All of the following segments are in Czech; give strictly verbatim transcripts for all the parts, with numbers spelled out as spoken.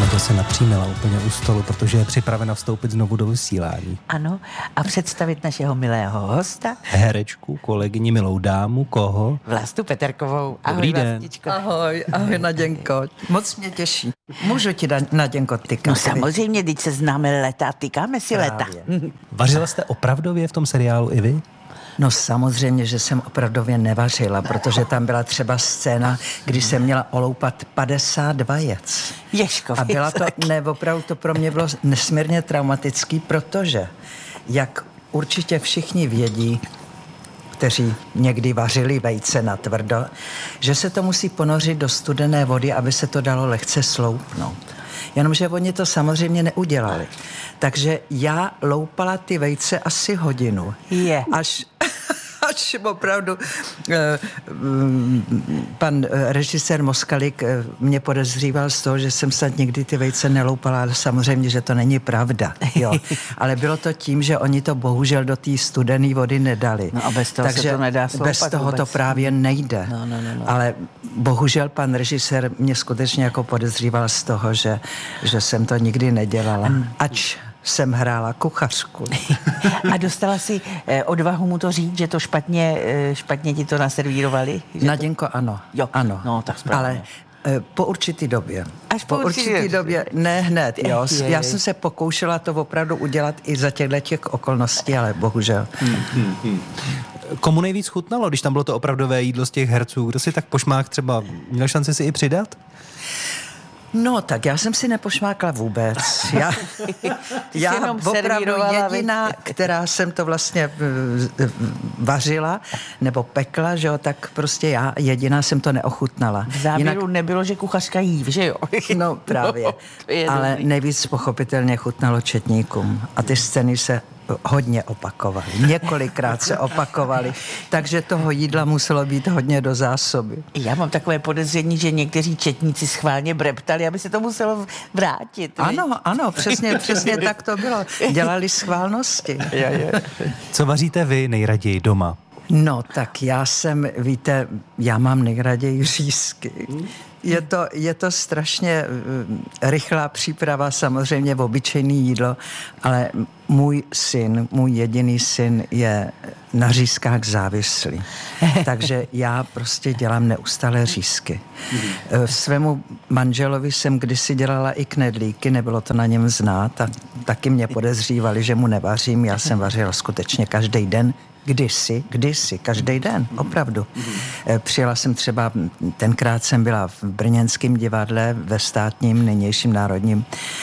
Naděja se napřímila úplně u stolu, protože je připravena vstoupit znovu do vysílání. Ano, a představit našeho milého hosta. Herečku, kolegyni, milou dámu, koho? Vlastu Peterkovou. Ahoj, Dobrý den. Vlastičko. Ahoj, ahoj Naděnko. Moc mě těší. Můžu ti, Naděnko, tykat? No samozřejmě, teď se známe leta, tykáme si Právě. leta. Vařila jste opravdově v tom seriálu i vy? No samozřejmě, že jsem opravdově nevařila, protože tam byla třeba scéna, kdy jsem měla oloupat padesát vajec. Ježko, A byla to, ne, opravdu to pro mě bylo nesmírně traumatický, protože, jak určitě všichni vědí, kteří někdy vařili vejce na tvrdo, že se to musí ponořit do studené vody, aby se to dalo lehce sloupnout. Jenomže oni to samozřejmě neudělali. Takže já loupala ty vejce asi hodinu. Je. Až, až opravdu eh, pan režisér Moskalik mě podezříval z toho, že jsem snad nikdy ty vejce neloupala, ale samozřejmě, že to není pravda. Jo. Ale bylo to tím, že oni to bohužel do té studené vody nedali. No a bez toho Takže se to nedá sloupat bez toho vůbec. to právě nejde. No, no, no, no. Ale bohužel pan režisér mě skutečně jako podezříval z toho, že, že jsem to nikdy nedělala. Ač jsem hrála kuchařku. A dostala si eh, odvahu mu to říct, že to špatně, eh, špatně ti to naservírovali? Že Naděnko, ano. Jo, ano. no, tak správně. Ale eh, po určitý době. Až po určitý určitý době. Ne hned, jo. Je, je. Já jsem se pokoušela to opravdu udělat i za těchto těch okolností, ale bohužel. Komu nejvíc chutnalo, když tam bylo to opravdové jídlo z těch herců? Kdo si tak pošmák třeba měl šanci si i přidat? No, tak já jsem si nepošmákla vůbec. Já, já jenom opravdu servírovala, jediná, která jsem to vlastně uh, vařila nebo pekla, že jo, tak prostě já jediná jsem to neochutnala. v závěru Jinak, nebylo, že kuchařka jí, že jo? no právě. No, to je Ale dobrý. nejvíc pochopitelně chutnalo četníkům. A ty scény se hodně opakovaly. Několikrát se opakovaly. Takže toho jídla muselo být hodně do zásoby. Já mám takové podezření, že někteří četníci schválně breptali, aby se to muselo vrátit. Ano, ano, přesně, přesně tak to bylo. Dělali schválnosti. Je, je. Co vaříte vy nejraději doma? No, tak já jsem, víte, já mám nejraději řízky. Je to, je to strašně uh, rychlá příprava, samozřejmě v obyčejné jídlo, ale můj syn, můj jediný syn je na řízkách závislý. Takže já prostě dělám neustále řízky. Uh, svému manželovi jsem kdysi dělala i knedlíky, nebylo to na něm znát a taky mě podezřívali, že mu nevařím. Já jsem vařila skutečně každý den. Kdysi, kdysi, každý den, opravdu. Přijela jsem třeba, tenkrát jsem byla v brněnském divadle, ve státním, nynějším národním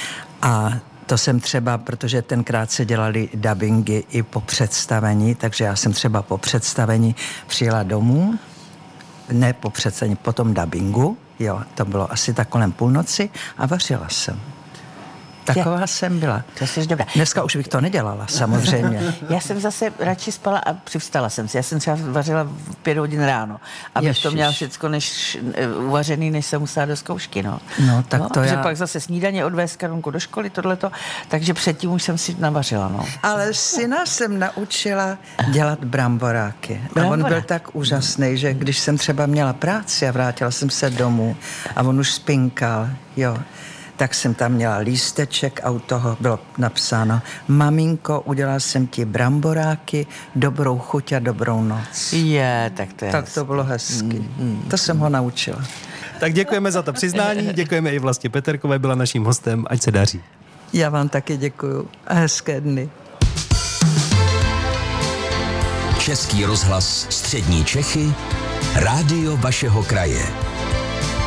a to jsem třeba, protože tenkrát se dělali dabingy i po představení, takže já jsem třeba po představení přijela domů, ne po představení, po tom dabingu, jo, to bylo asi tak kolem půlnoci a vařila jsem. Taková je. jsem byla. To jsi dobrá. Dneska už bych to nedělala, samozřejmě. Já jsem zase radši spala a přivstala jsem si. Já jsem třeba vařila v pět hodin ráno, abych Ježiš. to měla všecko než, uvařený, než jsem musela do zkoušky. No, No, tak to že já- pak zase snídaně odvést Karunku do školy, tohleto. Takže předtím už jsem si navařila. No. Ale syna jsem naučila dělat bramboráky. A on Bramboráky. byl tak úžasný, že když jsem třeba měla práci a vrátila jsem se domů a on už spinkal, jo, tak jsem tam měla lísteček a u toho bylo napsáno: maminko, udělal jsem ti bramboráky, dobrou chuť a dobrou noc. Je, tak to je Tak to bylo hezky. To jsem ho naučila. Tak děkujeme za to přiznání, děkujeme i Vlastě Peterkové, byla naším hostem, ať se daří. Já vám taky děkuju a hezké dny. Český rozhlas Střední Čechy, rádio vašeho kraje.